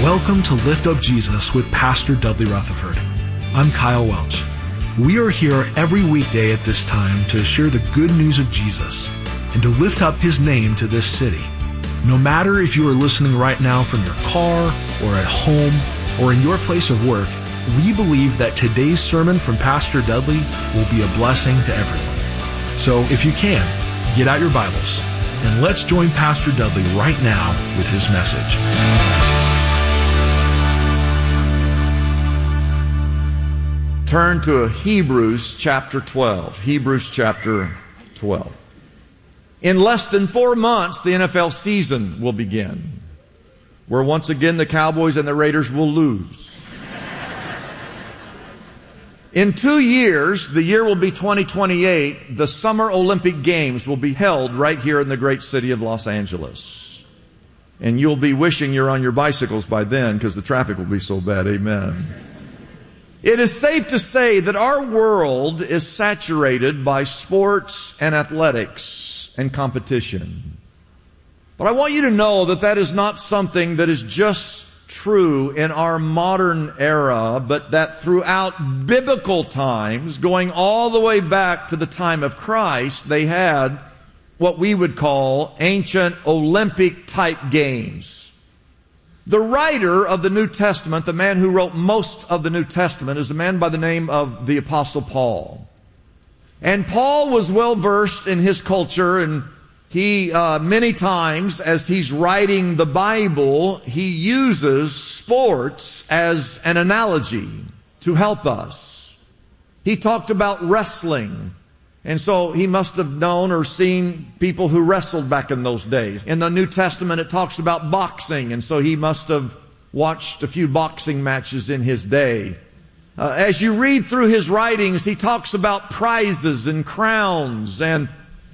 Welcome to Lift Up Jesus with Pastor Dudley Rutherford. I'm Kyle Welch. We are here every weekday at this time to share the good news of Jesus and to lift up His name to this city. No matter if you are listening right now from your car or at home or in your place of work, we believe that today's sermon from Pastor Dudley will be a blessing to everyone. So if you can, get out your Bibles and let's join Pastor Dudley right now with his message. Turn to Hebrews chapter 12. Hebrews chapter 12. In less than 4 months, the NFL season will begin, where once again the Cowboys and the Raiders will lose. In 2 years, the year will be 2028, the Summer Olympic Games will be held right here in the great city of Los Angeles. And you'll be wishing you're on your bicycles by then because the traffic will be so bad. Amen. It is safe to say that our world is saturated by sports and athletics and competition. But I want you to know that that is not something that is just true in our modern era, but that throughout biblical times, going all the way back to the time of Christ, they had what we would call ancient Olympic type games. The writer of the New Testament, the man who wrote most of the New Testament, is a man by the name of the Apostle Paul. And Paul was well versed in his culture, and he, many times as he's writing the Bible, he uses sports as an analogy to help us. He talked about wrestling. And so he must have known or seen people who wrestled back in those days. In the New Testament, it talks about boxing, and so he must have watched a few boxing matches in his day. As you read through his writings, he talks about prizes and crowns and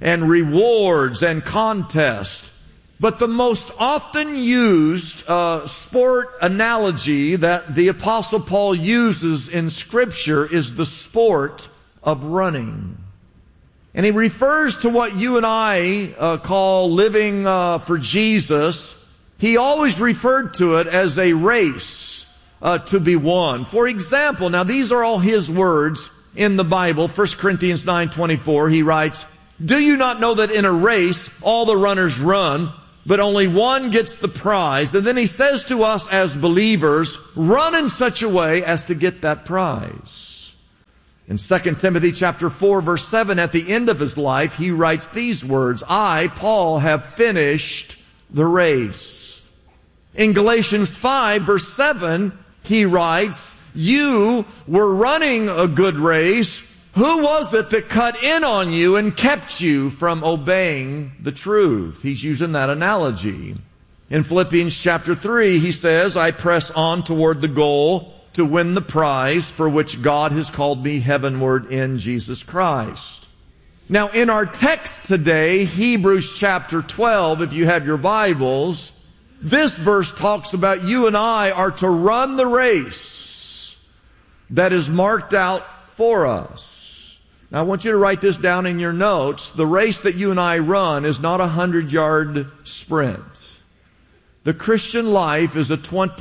rewards and contests. But the most often used sport analogy that the Apostle Paul uses in Scripture is the sport of running. And he refers to what you and I call living for Jesus. He always referred to it as a race to be won. For example, now these are all his words in the Bible. 1 Corinthians 9:24, he writes, "Do you not know that in a race all the runners run, but only one gets the prize?" And then he says to us as believers, run in such a way as to get that prize. In 2 Timothy chapter 4, verse 7, at the end of his life, he writes these words, "I, Paul, have finished the race." In Galatians 5, verse 7, he writes, "You were running a good race. Who was it that cut in on you and kept you from obeying the truth?" He's using that analogy. In Philippians chapter 3, he says, "I press on toward the goal to win the prize for which God has called me heavenward in Jesus Christ." Now, in our text today, Hebrews chapter 12, if you have your Bibles, this verse talks about you and I are to run the race that is marked out for us. Now, I want you to write this down in your notes. The race that you and I run is not a 100-yard sprint. The Christian life is a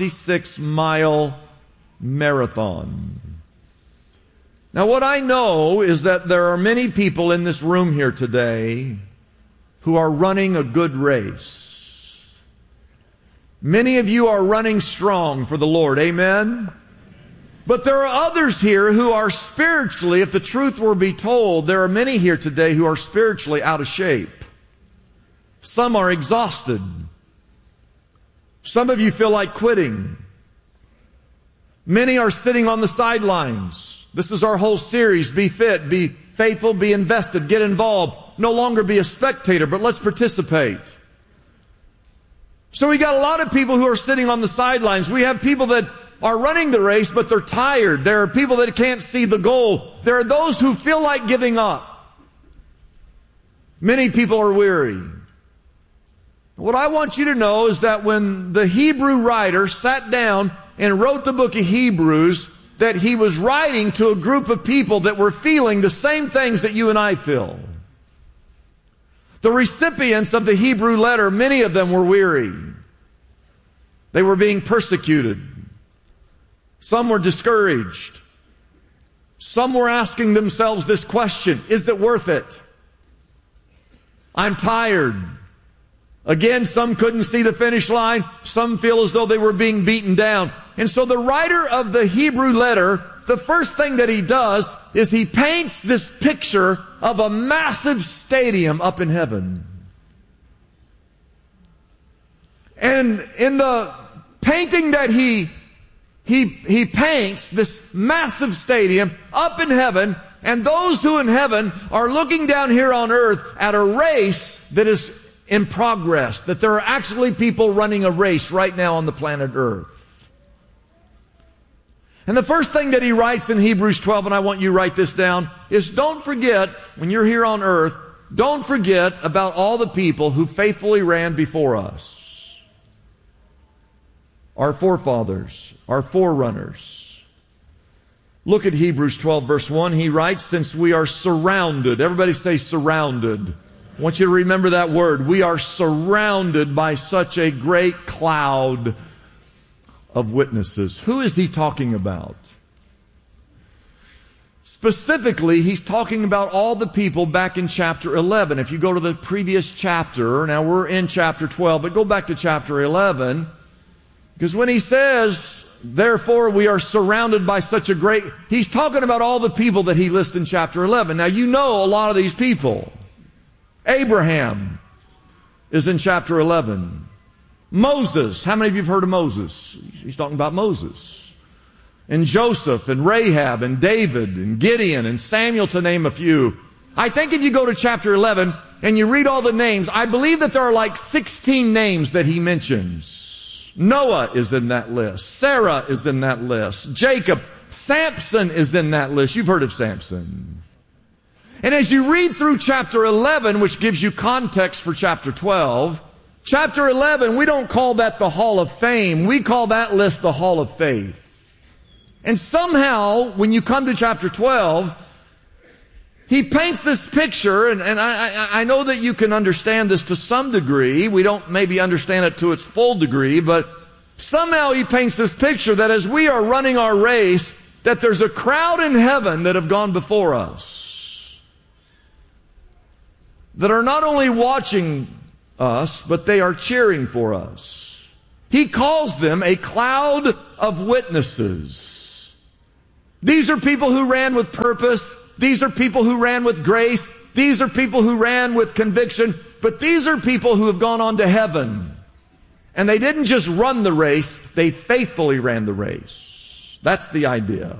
26-mile marathon. Now, what I know is that there are many people in this room here today who are running a good race. Many of you are running strong for the Lord. Amen? But there are others here who are spiritually, if the truth were to be told, there are many here today who are spiritually out of shape. Some are exhausted. Some of you feel like quitting. Many are sitting on the sidelines. This is our whole series, Be Fit, Be Faithful, Be Invested, Get Involved. No longer be a spectator, but let's participate. So we got a lot of people who are sitting on the sidelines. We have people that are running the race, but they're tired. There are people that can't see the goal. There are those who feel like giving up. Many people are weary. What I want you to know is that when the Hebrew writer sat down and wrote the book of Hebrews, that he was writing to a group of people that were feeling the same things that you and I feel. The recipients of the Hebrew letter, many of them were weary. They were being persecuted. Some were discouraged. Some were asking themselves this question, is it worth it? I'm tired. Again, some couldn't see the finish line. Some feel as though they were being beaten down. And so the writer of the Hebrew letter, the first thing that he does is he paints this picture of a massive stadium up in heaven. And in the painting that he paints this massive stadium up in heaven, and those who in heaven are looking down here on earth at a race that is in progress, that there are actually people running a race right now on the planet Earth. And the first thing that he writes in Hebrews 12, and I want you to write this down, is don't forget, when you're here on earth, don't forget about all the people who faithfully ran before us. Our forefathers, our forerunners. Look at Hebrews 12 verse 1. He writes, since we are surrounded. Everybody say surrounded. I want you to remember that word. We are surrounded by such a great cloud of witnesses. Who is he talking about? Specifically, he's talking about all the people back in chapter 11. If you go to the previous chapter, now we're in chapter 12, but go back to chapter 11. Because when he says, therefore we are surrounded by such a great, he's talking about all the people that he lists in chapter 11. Now you know a lot of these people. Abraham is in chapter 11. Moses, how many of you have heard of Moses? He's talking about Moses. And Joseph and Rahab and David and Gideon and Samuel, to name a few. I think if you go to chapter 11 and you read all the names, I believe that there are like 16 names that he mentions. Noah is in that list. Sarah is in that list. Jacob. Samson is in that list. You've heard of Samson. And as you read through chapter 11, which gives you context for chapter 12, chapter 11, we don't call that the Hall of Fame. We call that list the Hall of Faith. And somehow, when you come to chapter 12, he paints this picture, and I know that you can understand this to some degree. We don't maybe understand it to its full degree, but somehow he paints this picture that as we are running our race, that there's a crowd in heaven that have gone before us, that are not only watching us, but they are cheering for us. He calls them a cloud of witnesses. These are people who ran with purpose. These are people who ran with grace. These are people who ran with conviction. But these are people who have gone on to heaven. And they didn't just run the race, they faithfully ran the race. That's the idea.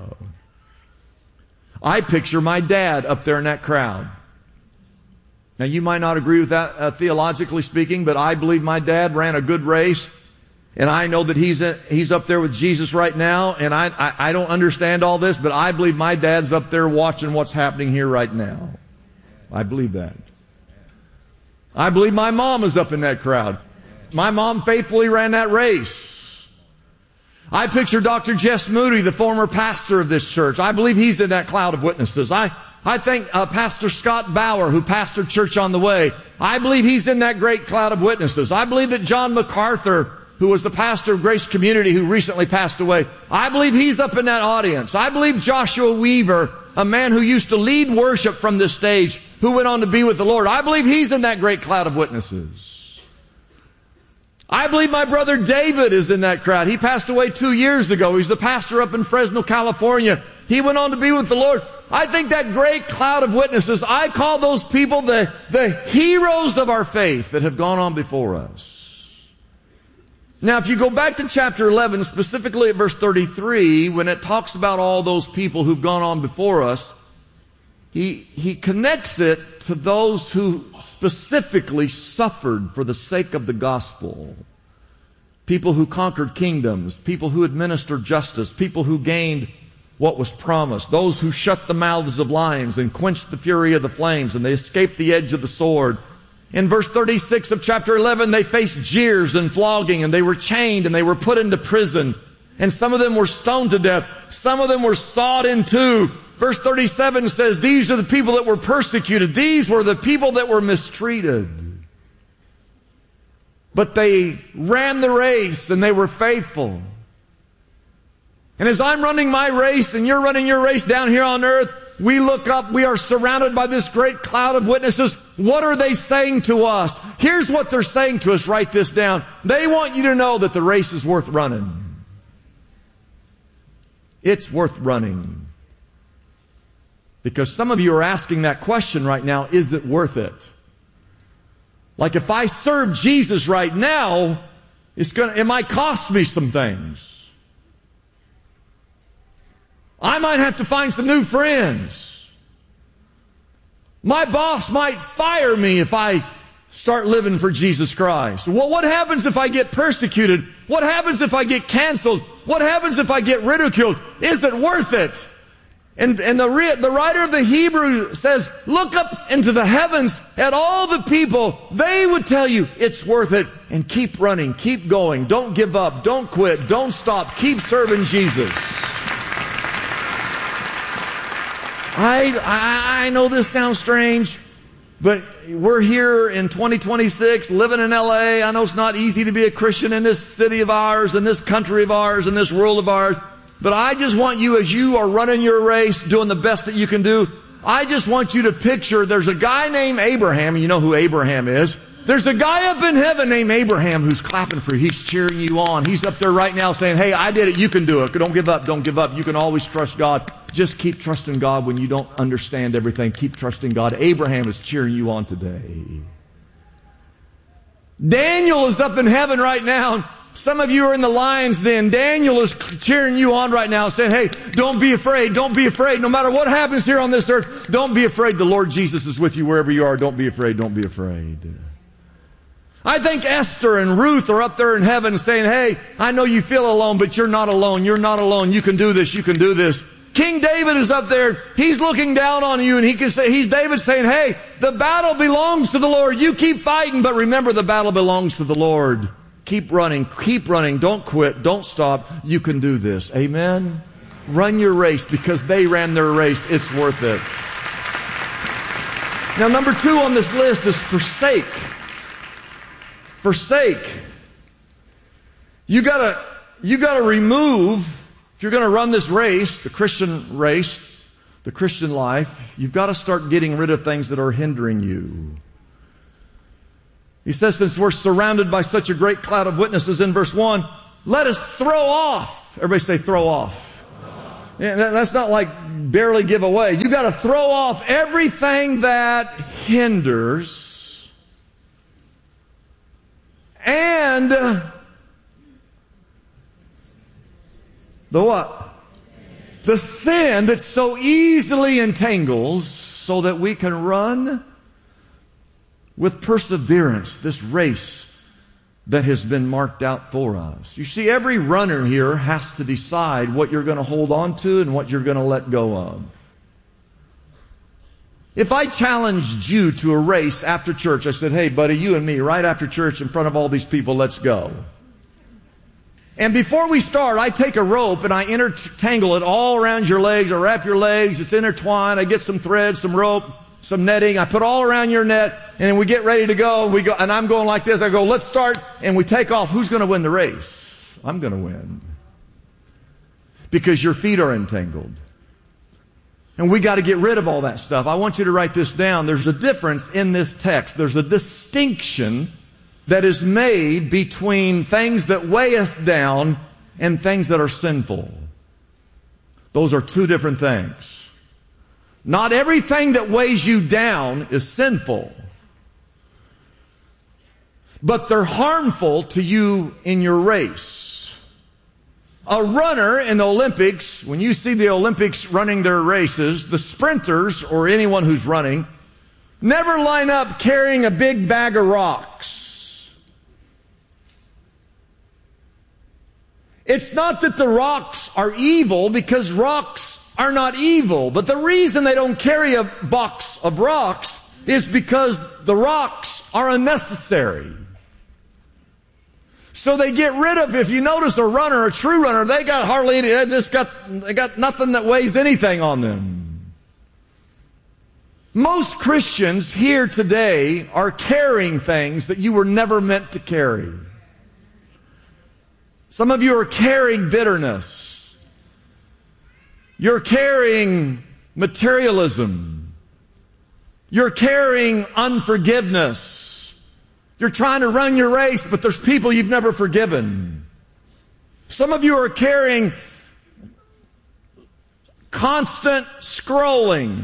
I picture my dad up there in that crowd. Now you might not agree with that theologically speaking, but I believe my dad ran a good race. And I know that he's up there with Jesus right now, and I don't understand all this, but I believe my dad's up there watching what's happening here right now. I believe that. I believe my mom is up in that crowd. My mom faithfully ran that race. I picture Dr. Jess Moody, the former pastor of this church. I believe he's in that cloud of witnesses. I think Pastor Scott Bauer, who pastored Church on the Way, I believe he's in that great cloud of witnesses. I believe that John MacArthur, who was the pastor of Grace Community who recently passed away, I believe he's up in that audience. I believe Joshua Weaver, a man who used to lead worship from this stage, who went on to be with the Lord, I believe he's in that great cloud of witnesses. I believe my brother David is in that crowd. He passed away 2 years ago. He's the pastor up in Fresno, California. He went on to be with the Lord. I think that great cloud of witnesses, I call those people the heroes of our faith that have gone on before us. Now, if you go back to chapter 11, specifically at verse 33, when it talks about all those people who've gone on before us, he connects it to those who specifically suffered for the sake of the gospel. People who conquered kingdoms, people who administered justice, people who gained what was promised, those who shut the mouths of lions and quenched the fury of the flames, and they escaped the edge of the sword. In verse 36 of chapter 11, they faced jeers and flogging, and they were chained, and they were put into prison. And some of them were stoned to death. Some of them were sawed in two. Verse 37 says, these are the people that were persecuted. These were the people that were mistreated. But they ran the race and they were faithful. And as I'm running my race and you're running your race down here on earth, we look up, we are surrounded by this great cloud of witnesses. What are they saying to us? Here's what they're saying to us. Write this down. They want you to know that the race is worth running. It's worth running. Because some of you are asking that question right now, is it worth it? Like if I serve Jesus right now, it might cost me some things. I might have to find some new friends. My boss might fire me if I start living for Jesus Christ. Well, what happens if I get persecuted? What happens if I get canceled? What happens if I get ridiculed? Is it worth it? And the writer of the Hebrew says, look up into the heavens at all the people. They would tell you it's worth it. And keep running, keep going. Don't give up, don't quit, don't stop. Keep serving Jesus. I know this sounds strange, but we're here in 2026, living in LA. I know it's not easy to be a Christian in this city of ours, in this country of ours, in this world of ours. But I just want you, as you are running your race, doing the best that you can do, I just want you to picture there's a guy named Abraham, and you know who Abraham is. There's a guy up in heaven named Abraham who's clapping for you. He's cheering you on. He's up there right now saying, hey, I did it. You can do it. Don't give up. Don't give up. You can always trust God. Just keep trusting God when you don't understand everything. Keep trusting God. Abraham is cheering you on today. Daniel is up in heaven right now. Some of you are in the lion's den. Daniel is cheering you on right now, saying, hey, don't be afraid. Don't be afraid. No matter what happens here on this earth, don't be afraid. The Lord Jesus is with you wherever you are. Don't be afraid. Don't be afraid. I think Esther and Ruth are up there in heaven saying, hey, I know you feel alone, but you're not alone. You're not alone. You can do this. You can do this. King David is up there. He's looking down on you, and he's David saying, hey, the battle belongs to the Lord. You keep fighting, but remember the battle belongs to the Lord. Keep running. Keep running. Don't quit. Don't stop. You can do this. Amen? Run your race because they ran their race. It's worth it. Now, number 2 on this list is forsake. Forsake. You gotta remove, if you're gonna run this race, the Christian life, you've got to start getting rid of things that are hindering you. He says, since we're surrounded by such a great cloud of witnesses in verse 1, let us throw off. Everybody say throw off. Yeah, that's not like barely give away. You got to throw off everything that hinders. And the what? The sin that so easily entangles, so that we can run with perseverance this race that has been marked out for us. You see, every runner here has to decide what you're going to hold on to and what you're going to let go of. If I challenged you to a race after church, I said, hey, buddy, you and me, right after church in front of all these people, let's go. And before we start, I take a rope and I intertangle it all around your legs. I wrap your legs. It's intertwined. I get some thread, some rope, some netting. I put all around your net, and then we get ready to go. We go, and I'm going like this. I go, let's start, and we take off. Who's going to win the race? I'm going to win. Because your feet are entangled. And we got to get rid of all that stuff. I want you to write this down. There's a difference in this text. There's a distinction that is made between things that weigh us down and things that are sinful. Those are two different things. Not everything that weighs you down is sinful, but they're harmful to you in your race. A runner in the Olympics, when you see the Olympics running their races, the sprinters, or anyone who's running, never line up carrying a big bag of rocks. It's not that the rocks are evil, because rocks are not evil. But the reason they don't carry a box of rocks is because the rocks are unnecessary. So they get rid of, if you notice a runner, a true runner, they got hardly any, they got nothing that weighs anything on them. Most Christians here today are carrying things that you were never meant to carry. Some of you are carrying bitterness. You're carrying materialism. You're carrying unforgiveness. You're trying to run your race, but there's people you've never forgiven. Some of you are carrying constant scrolling.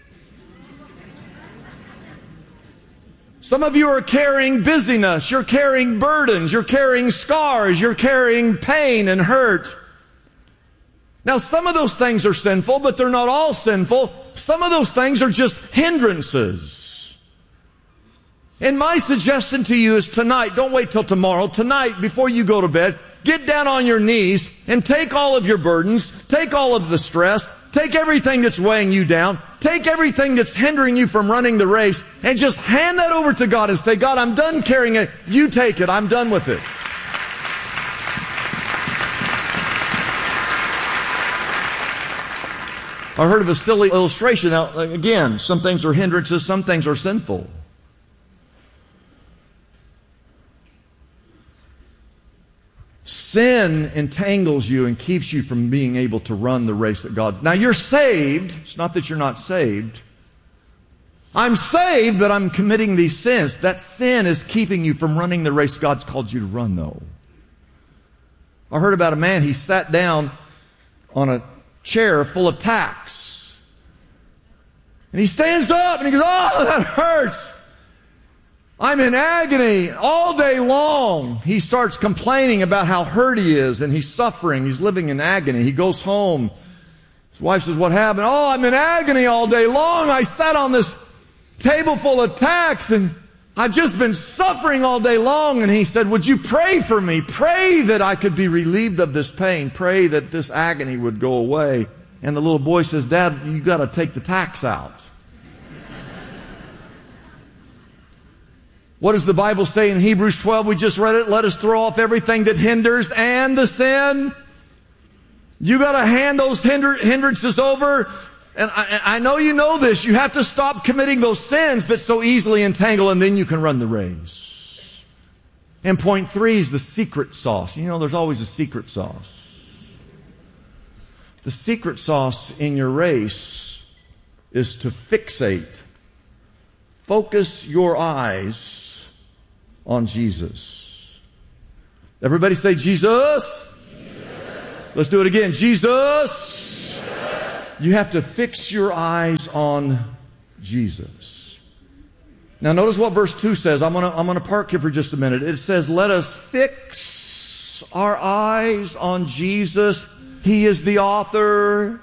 Some of you are carrying busyness. You're carrying burdens. You're carrying scars. You're carrying pain and hurt. Now, some of those things are sinful, but they're not all sinful. Some of those things are just hindrances. And my suggestion to you is tonight, don't wait till tomorrow, tonight before you go to bed, get down on your knees and take all of your burdens, take all of the stress, take everything that's weighing you down, take everything that's hindering you from running the race, and just hand that over to God and say, God, I'm done carrying it. You take it. I'm done with it. I heard of a silly illustration. Now, again, some things are hindrances, some things are sinful. Sin entangles you and keeps you from being able to run the race that God... Now, you're saved. It's not that you're not saved. I'm saved, but I'm committing these sins. That sin is keeping you from running the race God's called you to run, though. I heard about a man, he sat down on a chair full of tacks. And he stands up and he goes, oh, that hurts. I'm in agony all day long. He starts complaining about how hurt he is and he's suffering. He's living in agony. He goes home. His wife says, what happened? Oh, I'm in agony all day long. I sat on this table full of tacks and I've just been suffering all day long. And he said, would you pray for me? Pray that I could be relieved of this pain. Pray that this agony would go away. And the little boy says, Dad, you got to take the tacks out. What does the Bible say in Hebrews 12? We just read it. Let us throw off everything that hinders and the sin. You got to hand those hindrances over. And I know you know this. You have to stop committing those sins that so easily entangle, and then you can run the race. And point 3 is the secret sauce. You know, there's always a secret sauce. The secret sauce in your race is to fixate. Focus your eyes on Jesus. Everybody say Jesus. Jesus. Let's do it again. Jesus. Jesus. You have to fix your eyes on Jesus. Now notice what verse 2 says. I'm gonna park here for just a minute. It says, let us fix our eyes on Jesus. He is the author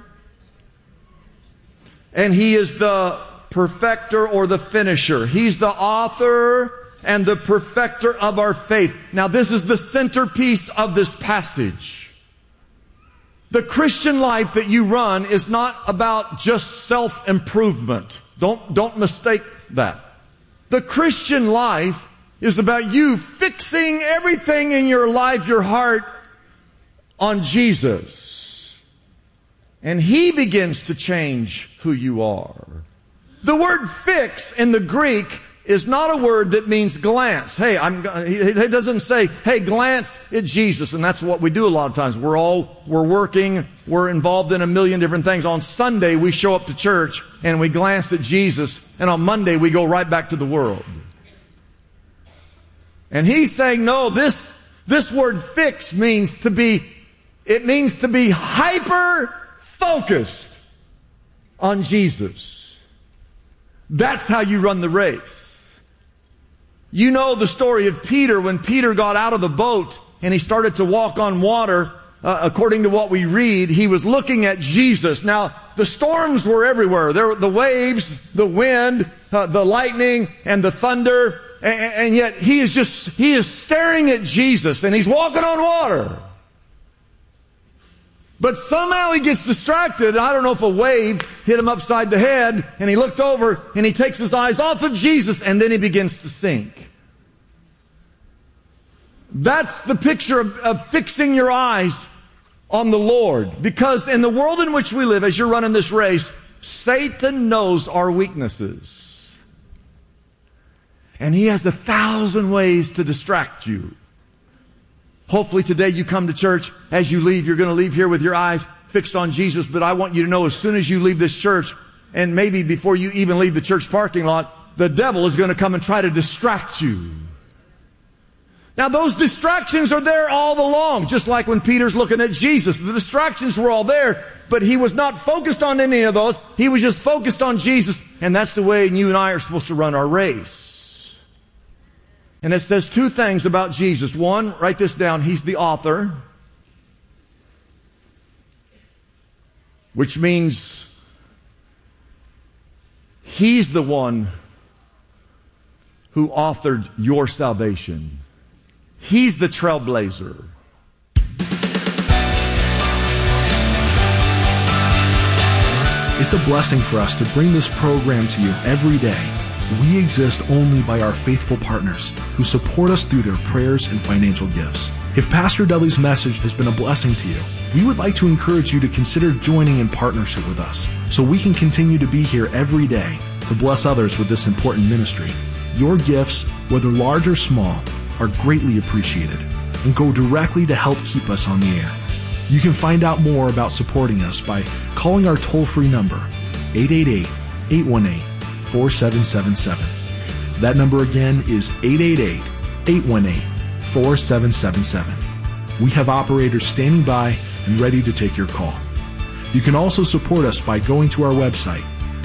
and He is the perfecter or the finisher. He's the author and the perfecter of our faith. Now this is the centerpiece of this passage. The Christian life that you run is not about just self-improvement. Don't mistake that. The Christian life is about you fixing everything in your life, your heart, on Jesus. And He begins to change who you are. The word fix in the Greek is not a word that means glance. Hey, it doesn't say, hey, glance at Jesus. And that's what we do a lot of times. We're working, we're involved in a million different things. On Sunday, we show up to church and we glance at Jesus. And on Monday, we go right back to the world. And He's saying, no, this word fix means to be hyper-focused on Jesus. That's how you run the race. You know the story of Peter. When Peter got out of the boat and he started to walk on water, according to what we read, he was looking at Jesus. Now, the storms were everywhere. There were the waves, the wind, the lightning, and the thunder. And yet he is staring at Jesus and he's walking on water. But somehow he gets distracted. I don't know if a wave hit him upside the head, and he looked over and he takes his eyes off of Jesus, and then he begins to sink. That's the picture of fixing your eyes on the Lord. Because in the world in which we live, as you're running this race, Satan knows our weaknesses. And he has 1,000 ways to distract you. Hopefully today you come to church. As you leave, you're going to leave here with your eyes fixed on Jesus. But I want you to know, as soon as you leave this church, and maybe before you even leave the church parking lot, the devil is going to come and try to distract you. Now those distractions are there all along, just like when Peter's looking at Jesus. The distractions were all there, but he was not focused on any of those. He was just focused on Jesus. And that's the way you and I are supposed to run our race. And it says two things about Jesus. One, write this down, he's the author, which means he's the one who authored your salvation. He's the trailblazer. It's a blessing for us to bring this program to you every day. We exist only by our faithful partners who support us through their prayers and financial gifts. If Pastor Dudley's message has been a blessing to you, we would like to encourage you to consider joining in partnership with us so we can continue to be here every day to bless others with this important ministry. Your gifts, whether large or small, are greatly appreciated and go directly to help keep us on the air. You can find out more about supporting us by calling our toll-free number, 888-818-4777. That number again is 888-818-4777. We have operators standing by and ready to take your call. You can also support us by going to our website,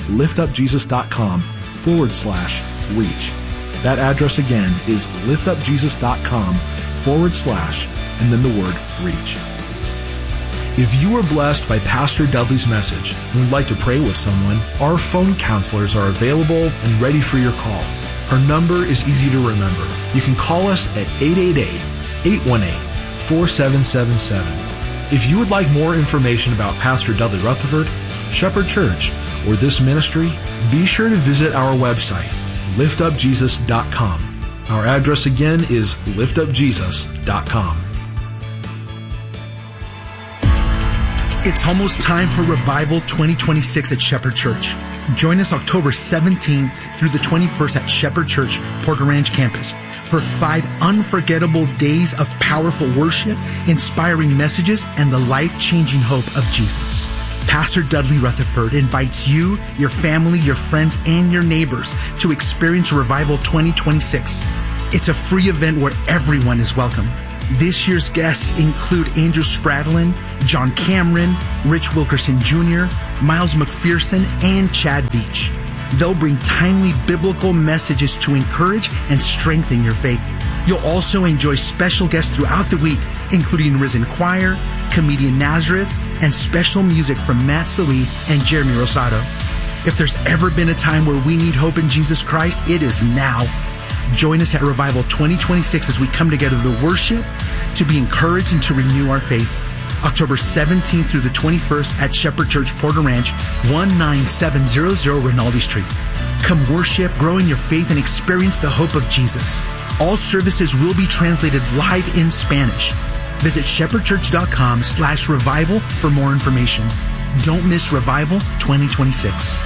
liftupjesus.com/reach. That address again is liftupjesus.com/ and then the word reach. If you were blessed by Pastor Dudley's message and would like to pray with someone, our phone counselors are available and ready for your call. Our number is easy to remember. You can call us at 888-818-4777. If you would like more information about Pastor Dudley Rutherford, Shepherd Church, or this ministry, be sure to visit our website, liftupjesus.com. Our address again is liftupjesus.com. It's almost time for Revival 2026 at Shepherd Church. Join us October 17th through the 21st at Shepherd Church, Porter Ranch campus for 5 unforgettable days of powerful worship, inspiring messages, and the life-changing hope of Jesus. Pastor Dudley Rutherford invites you, your family, your friends, and your neighbors to experience Revival 2026. It's a free event where everyone is welcome. This year's guests include Andrew Spradlin, John Cameron, Rich Wilkerson Jr., Miles McPherson, and Chad Veach. They'll bring timely biblical messages to encourage and strengthen your faith. You'll also enjoy special guests throughout the week, including Risen Choir, comedian Nazareth, and special music from Matt Sallee and Jeremy Rosado. If there's ever been a time where we need hope in Jesus Christ, it is now. Join us at Revival 2026 as we come together to worship, to be encouraged, and to renew our faith. October 17th through the 21st at Shepherd Church, Porter Ranch, 19700 Rinaldi Street. Come worship, grow in your faith, and experience the hope of Jesus. All services will be translated live in Spanish. Visit shepherdchurch.com/revival for more information. Don't miss Revival 2026.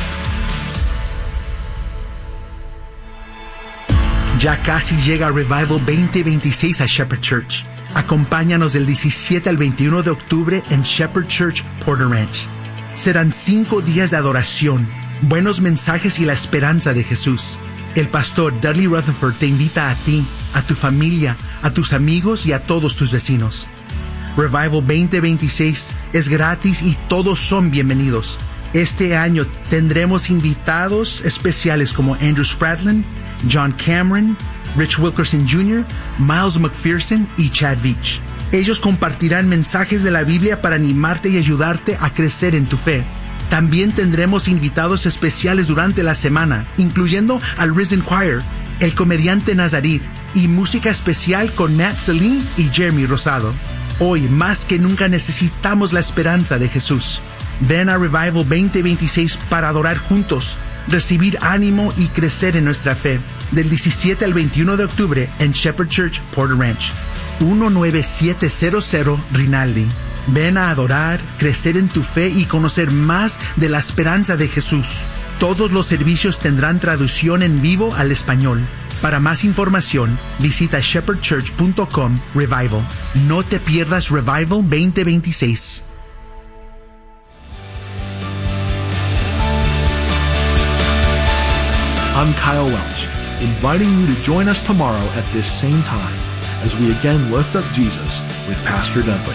Ya casi llega Revival 2026 a Shepherd Church. Acompáñanos del 17 al 21 de octubre en Shepherd Church, Porter Ranch. Serán 5 días de adoración, buenos mensajes y la esperanza de Jesús. El pastor Dudley Rutherford te invita a ti, a tu familia, a tus amigos y a todos tus vecinos. Revival 2026 es gratis y todos son bienvenidos. Este año tendremos invitados especiales como Andrew Spradlin, John Cameron, Rich Wilkerson Jr., Miles McPherson y Chad Veach. Ellos compartirán mensajes de la Biblia para animarte y ayudarte a crecer en tu fe. También tendremos invitados especiales durante la semana, incluyendo al Risen Choir, el comediante Nazarit y música especial con Matt Sallee y Jeremy Rosado. Hoy, más que nunca, necesitamos la esperanza de Jesús. Ven a Revival 2026 para adorar juntos, recibir ánimo y crecer en nuestra fe. Del 17 al 21 de octubre en Shepherd Church, Porter Ranch, 19700 Rinaldi. Ven a adorar, crecer en tu fe y conocer más de la esperanza de Jesús. Todos los servicios tendrán traducción en vivo al español. Para más información, visita shepherdchurch.com Revival. No te pierdas Revival 2026. I'm Kyle Welch, inviting you to join us tomorrow at this same time as we again lift up Jesus with Pastor Dudley.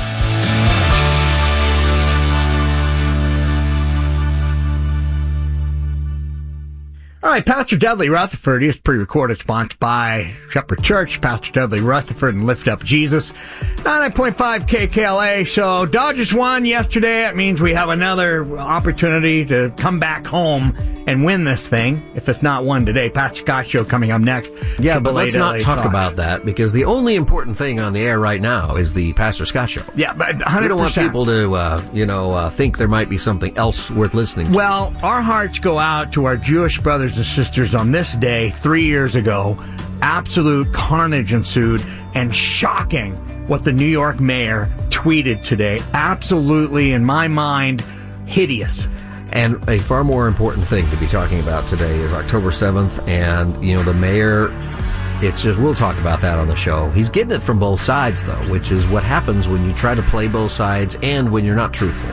All right, Pastor Dudley Rutherford is pre-recorded, sponsored by Shepherd Church, Pastor Dudley Rutherford, and Lift Up Jesus, 99.5 KKLA. So Dodgers won yesterday. That means we have another opportunity to come back home and win this thing. If it's not won today, Pastor Scott Show coming up next. Yeah, but let's not talk about that, because the only important thing on the air right now is the Pastor Scott Show. Yeah, but 100%. We don't want people to, think there might be something else worth listening to. Well, our hearts go out to our Jewish brothers and sisters on this day 3 years ago. Absolute carnage ensued, and shocking what the New York mayor tweeted today. Absolutely, in my mind, hideous. And a far more important thing to be talking about today is October 7th, and, the mayor, we'll talk about that on the show. He's getting it from both sides, though, which is what happens when you try to play both sides and when you're not truthful.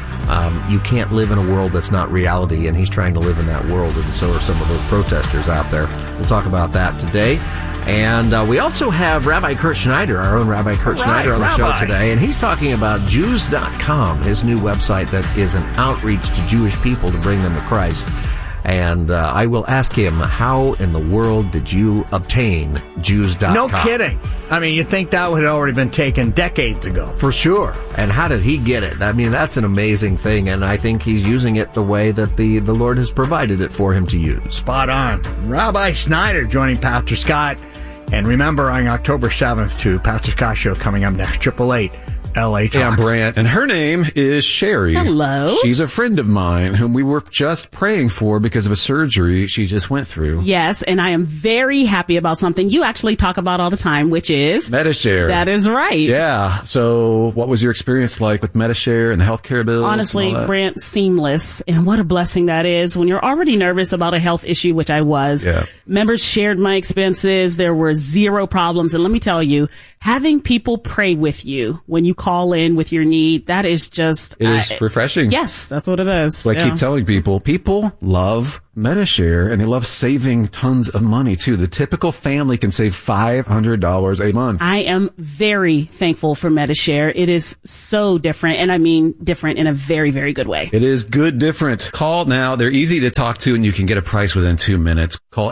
You can't live in a world that's not reality, and he's trying to live in that world, and so are some of those protesters out there. We'll talk about that today. And we also have Rabbi Kurt Schneider, our own Rabbi Kurt Schneider, on the show today, and he's talking about Jews.com, his new website that is an outreach to Jewish people to bring them to Christ. And I will ask him, how in the world did you obtain Jews.com? No kidding. I mean, you'd think that would have already been taken decades ago. For sure. And how did he get it? I mean, that's an amazing thing, and I think he's using it the way that the Lord has provided it for him to use. Spot on. Rabbi Schneider joining Pastor Scott. And remember, on October 7th, too, Pastor Scott Show coming up next, 888 LA Talks. Hey, I'm Brant, and her name is Sherry. Hello. She's a friend of mine whom we were just praying for because of a surgery she just went through. Yes, and I am very happy about something you actually talk about all the time, which is Medi-Share. That is right. Yeah. So what was your experience like with Medi-Share and the healthcare bills? Honestly, Brant, seamless. And what a blessing that is when you're already nervous about a health issue, which I was. Yeah. Members shared my expenses. There were zero problems. And let me tell you, having people pray with you when you call in with your need, that is just... It is refreshing. Yes, that's what it is. So I keep telling people love Medi-Share, and they love saving tons of money, too. The typical family can save $500 a month. I am very thankful for Medi-Share. It is so different, and I mean different in a very, very good way. It is good different. Call now. They're easy to talk to, and you can get a price within 2 minutes. Call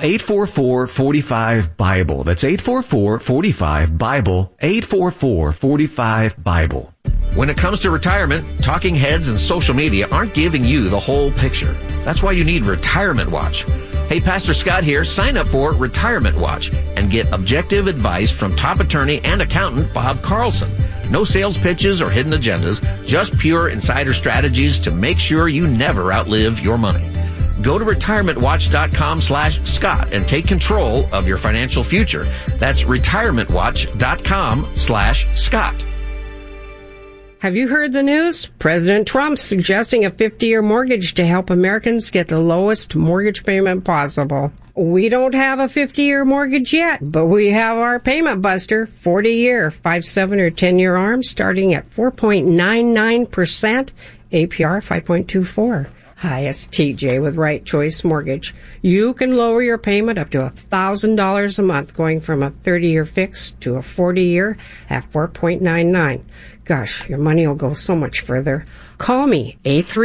844-45-BIBLE. That's 844-45-BIBLE. 844-45-BIBLE. When it comes to retirement, talking heads and social media aren't giving you the whole picture. That's why you need Retirement Watch. Hey, Pastor Scott here. Sign up for Retirement Watch and get objective advice from top attorney and accountant Bob Carlson. No sales pitches or hidden agendas, just pure insider strategies to make sure you never outlive your money. Go to retirementwatch.com/Scott and take control of your financial future. That's retirementwatch.com/Scott. Have you heard the news? President Trump's suggesting a 50-year mortgage to help Americans get the lowest mortgage payment possible. We don't have a 50-year mortgage yet, but we have our payment buster, 40-year, 5, 7, or 10-year ARMs starting at 4.99%, APR 5.24. Hi, it's TJ with Right Choice Mortgage. You can lower your payment up to $1,000 a month, going from a 30-year fix to a 40-year at 4.99. Gosh, your money will go so much further. Call me,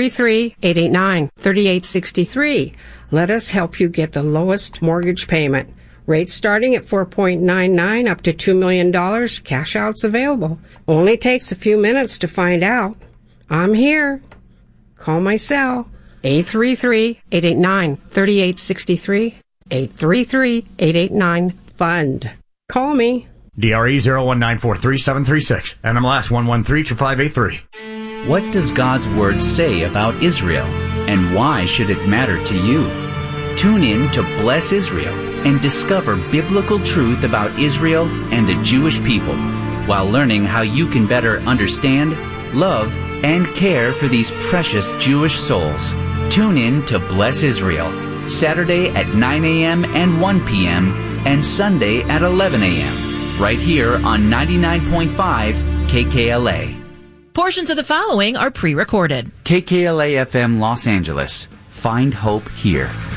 833-889-3863. Let us help you get the lowest mortgage payment. Rates starting at 4.99 up to $2 million. Cash outs available. Only takes a few minutes to find out. I'm here. Call my cell, 833-889-3863. 833-889-FUND. Call me. DRE 01943-736. NMLS 113-5583. What does God's Word say about Israel, and why should it matter to you? Tune in to Bless Israel and discover biblical truth about Israel and the Jewish people. while learning how you can better understand, love, and care for these precious Jewish souls. Tune in to Bless Israel, Saturday at 9 a.m. and 1 p.m. and Sunday at 11 a.m. right here on 99.5 KKLA. Portions of the following are pre-recorded. KKLA FM Los Angeles. Find hope here.